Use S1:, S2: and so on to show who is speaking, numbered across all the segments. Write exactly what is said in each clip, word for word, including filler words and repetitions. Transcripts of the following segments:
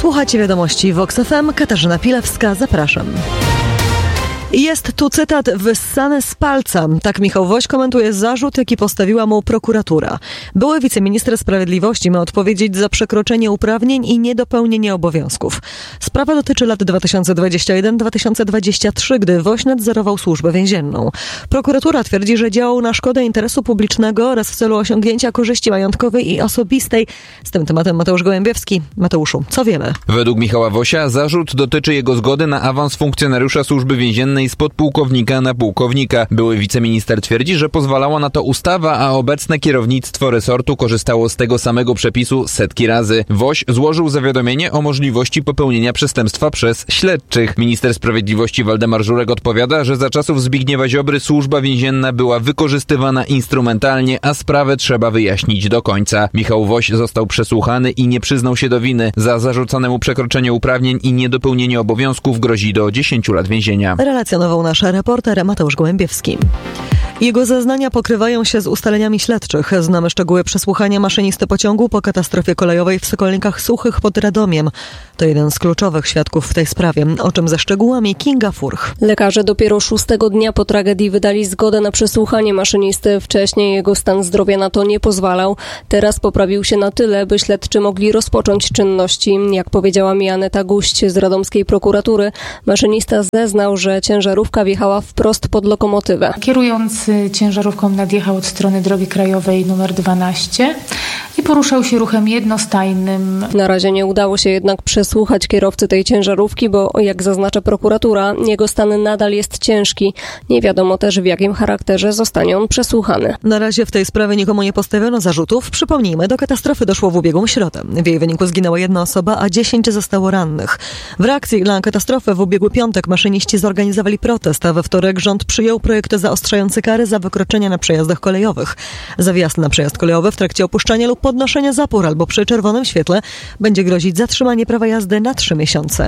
S1: Słuchajcie wiadomości Vox F M. Katarzyna Pilewska, zapraszam. Jest tu cytat wyssany z palca. Tak Michał Woś komentuje zarzut, jaki postawiła mu prokuratura. Były wiceminister sprawiedliwości ma odpowiedzieć za przekroczenie uprawnień i niedopełnienie obowiązków. Sprawa dotyczy lat dwa tysiące dwudziestego pierwszego do dwa tysiące dwudziestego trzeciego, gdy Woś nadzorował służbę więzienną. Prokuratura twierdzi, że działał na szkodę interesu publicznego oraz w celu osiągnięcia korzyści majątkowej i osobistej. Z tym tematem Mateusz Gołębiewski. Mateuszu, co wiele?
S2: Według Michała Wosia zarzut dotyczy jego zgody na awans funkcjonariusza służby więziennej z podpułkownika na pułkownika. Były wiceminister twierdzi, że pozwalała na to ustawa, a obecne kierownictwo resortu korzystało z tego samego przepisu setki razy. Woś złożył zawiadomienie o możliwości popełnienia przestępstwa przez śledczych. Minister sprawiedliwości Waldemar Żurek odpowiada, że za czasów Zbigniewa Ziobry służba więzienna była wykorzystywana instrumentalnie, a sprawę trzeba wyjaśnić do końca. Michał Woś został przesłuchany i nie przyznał się do winy. Za zarzucone mu przekroczenie uprawnień i niedopełnienie obowiązków grozi do dziesięciu lat więzienia.
S1: Relacjonował nasz reporter Mateusz Gołębiewski. Jego zeznania pokrywają się z ustaleniami śledczych. Znamy szczegóły przesłuchania maszynisty pociągu po katastrofie kolejowej w Sokolnikach Suchych pod Radomiem. To jeden z kluczowych świadków w tej sprawie. O czym ze szczegółami Kinga Furch.
S3: Lekarze dopiero szóstego dnia po tragedii wydali zgodę na przesłuchanie maszynisty. Wcześniej jego stan zdrowia na to nie pozwalał. Teraz poprawił się na tyle, by śledczy mogli rozpocząć czynności. Jak powiedziała mi Aneta Guść z radomskiej prokuratury, maszynista zeznał, że ciężarówka wjechała wprost pod lokomotywę.
S4: Kierując ciężarówką nadjechał od strony drogi krajowej numer dwanaście i poruszał się ruchem jednostajnym.
S3: Na razie nie udało się jednak przesłuchać kierowcy tej ciężarówki, bo jak zaznacza prokuratura, jego stan nadal jest ciężki. Nie wiadomo też, w jakim charakterze zostanie on przesłuchany.
S1: Na razie w tej sprawie nikomu nie postawiono zarzutów. Przypomnijmy, do katastrofy doszło w ubiegłą środę. W jej wyniku zginęła jedna osoba, a dziesięć zostało rannych. W reakcji na katastrofę w ubiegły piątek maszyniści zorganizowali protest, a we wtorek rząd przyjął projekt zaostrzający kary za wykroczenia na przejazdach kolejowych. Za wjazd na przejazd kolejowy w trakcie opuszczania lub podnoszenia zapór albo przy czerwonym świetle będzie grozić zatrzymanie prawa jazdy na trzy miesiące.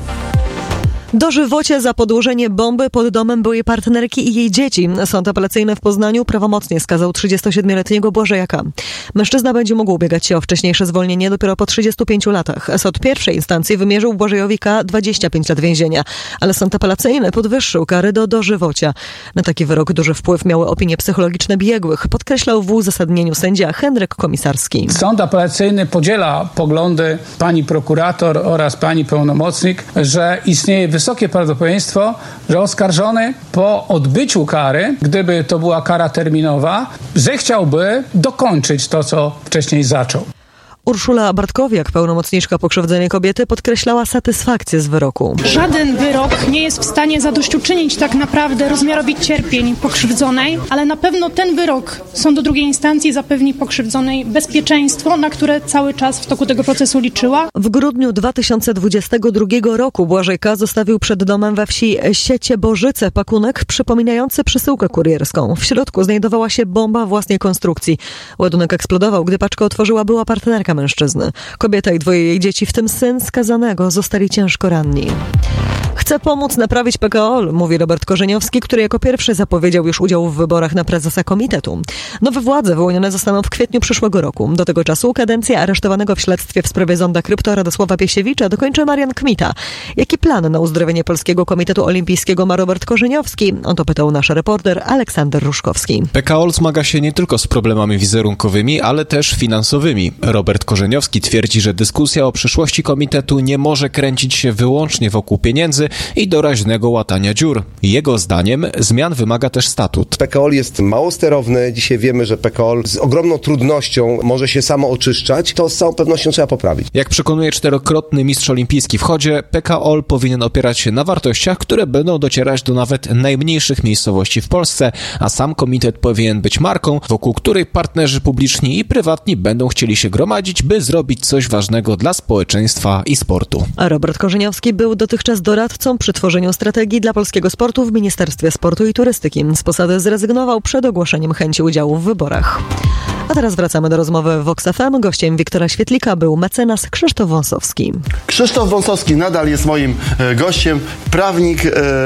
S1: Dożywocie za podłożenie bomby pod domem byłej partnerki i jej dzieci. Sąd apelacyjny w Poznaniu prawomocnie skazał trzydziestosiedmioletniego Błażejaka. Mężczyzna będzie mógł ubiegać się o wcześniejsze zwolnienie dopiero po trzydziestu pięciu latach. Sąd pierwszej instancji wymierzył Błażejowi K. dwadzieścia pięć lat więzienia, ale sąd apelacyjny podwyższył kary do dożywocia. Na taki wyrok duży wpływ miały opinie psychologiczne biegłych, podkreślał w uzasadnieniu sędzia Henryk Komisarski.
S5: Sąd apelacyjny podziela poglądy pani prokurator oraz pani pełnomocnik, że istnieje wysokie prawdopodobieństwo, że oskarżony po odbyciu kary, gdyby to była kara terminowa, zechciałby dokończyć to, co wcześniej zaczął.
S1: Urszula Bartkowiak, pełnomocniczka pokrzywdzonej kobiety, podkreślała satysfakcję z wyroku.
S6: Żaden wyrok nie jest w stanie zadośćuczynić tak naprawdę rozmiarowi cierpień pokrzywdzonej, ale na pewno ten wyrok sądu drugiej instancji zapewni pokrzywdzonej bezpieczeństwo, na które cały czas w toku tego procesu liczyła.
S1: W grudniu dwa tysiące dwudziestego drugiego roku Błażej K. zostawił przed domem we wsi Siecie Bożyce pakunek przypominający przesyłkę kurierską. W środku znajdowała się bomba własnej konstrukcji. Ładunek eksplodował, gdy paczkę otworzyła była partnerka mężczyzny. Kobieta i dwoje jej dzieci, w tym syn skazanego, zostali ciężko ranni. Chce pomóc naprawić P K O L, mówi Robert Korzeniowski, który jako pierwszy zapowiedział już udział w wyborach na prezesa komitetu. Nowe władze wyłonione zostaną w kwietniu przyszłego roku. Do tego czasu kadencję aresztowanego w śledztwie w sprawie zonda krypto Radosława Piesiewicza dokończy Marian Kmita. Jaki plan na uzdrowienie Polskiego Komitetu Olimpijskiego ma Robert Korzeniowski? O to pytał nasz reporter Aleksander Ruszkowski.
S7: P K O L zmaga się nie tylko z problemami wizerunkowymi, ale też finansowymi. Robert Korzeniowski twierdzi, że dyskusja o przyszłości komitetu nie może kręcić się wyłącznie wokół pieniędzy i doraźnego łatania dziur. Jego zdaniem zmian wymaga też statut.
S8: P K O L jest mało sterowny. Dzisiaj wiemy, że P K O L z ogromną trudnością może się samo oczyszczać. To z całą pewnością trzeba poprawić.
S7: Jak przekonuje czterokrotny mistrz olimpijski w chodzie, P K O L powinien opierać się na wartościach, które będą docierać do nawet najmniejszych miejscowości w Polsce, a sam komitet powinien być marką, wokół której partnerzy publiczni i prywatni będą chcieli się gromadzić, by zrobić coś ważnego dla społeczeństwa i sportu.
S1: A Robert Korzeniowski był dotychczas doradcą przy tworzeniu strategii dla polskiego sportu w Ministerstwie Sportu i Turystyki. Z posady zrezygnował przed ogłoszeniem chęci udziału w wyborach. A teraz wracamy do rozmowy w Vox F M. Gościem Wiktora Świetlika był mecenas Krzysztof Wąsowski.
S9: Krzysztof Wąsowski nadal jest moim gościem. Prawnik,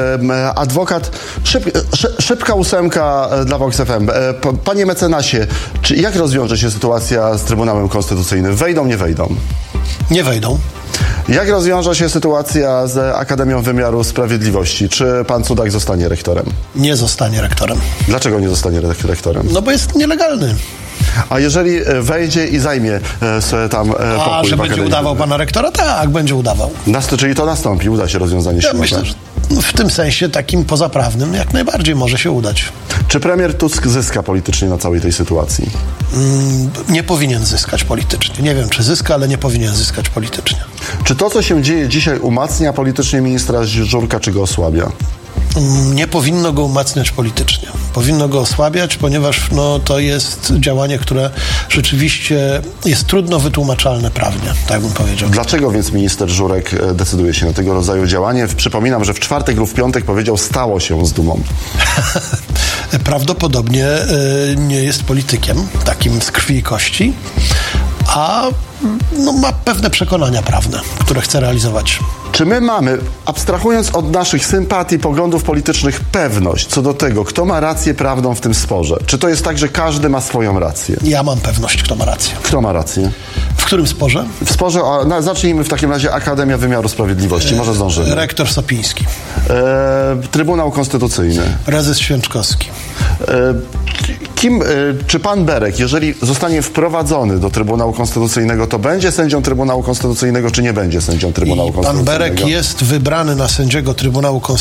S9: adwokat. Szyb, szybka ósemka dla Vox F M. Panie mecenasie, czy jak rozwiąże się sytuacja z Trybunałem Konstytucyjnym? Wejdą, nie wejdą?
S10: Nie wejdą.
S9: Jak rozwiąże się sytuacja z Akademią Wymiaru Sprawiedliwości? Czy pan Cudak zostanie rektorem?
S10: Nie zostanie rektorem.
S9: Dlaczego nie zostanie rektorem?
S10: No bo jest nielegalny.
S9: A jeżeli wejdzie i zajmie sobie tam pokój
S10: A, że będzie udawał pana rektora? Tak, będzie udawał.
S9: Nast- czyli to nastąpi, uda się rozwiązanie
S10: Ja
S9: siłowe.
S10: myślę, że w tym sensie takim pozaprawnym jak najbardziej może się udać.
S9: Czy premier Tusk zyska politycznie na całej tej sytuacji?
S10: Mm, nie powinien zyskać politycznie. Nie wiem, czy zyska, ale nie powinien zyskać politycznie.
S9: Czy to, co się dzieje dzisiaj, umacnia politycznie ministra Żurka, czy go osłabia?
S10: Nie powinno go umacniać politycznie. Powinno go osłabiać, ponieważ no, to jest działanie, które rzeczywiście jest trudno wytłumaczalne prawnie, tak bym powiedział.
S9: Dlaczego więc minister Żurek decyduje się na tego rodzaju działanie? Przypominam, że w czwartek lub w piątek powiedział, stało się z dumą.
S10: Prawdopodobnie y, nie jest politykiem, takim z krwi i kości, a no, ma pewne przekonania prawne, które chce realizować.
S9: Czy my mamy, abstrahując od naszych sympatii, poglądów politycznych, pewność co do tego, kto ma rację prawną w tym sporze? Czy to jest tak, że każdy ma swoją rację?
S10: Ja mam pewność, kto ma rację.
S9: Kto ma rację?
S10: W którym sporze?
S9: W sporze, a, na, zacznijmy w takim razie Akademia Wymiaru Sprawiedliwości, może zdążymy.
S10: Rektor Sopiński.
S9: E, Trybunał Konstytucyjny.
S10: Prezes Święczkowski.
S9: E, kim, e, czy pan Berek, jeżeli zostanie wprowadzony do Trybunału Konstytucyjnego, to będzie sędzią Trybunału Konstytucyjnego, czy nie będzie sędzią Trybunału
S10: I pan
S9: Konstytucyjnego?
S10: Berek jest wybrany na sędziego Trybunału Konstytucyjnego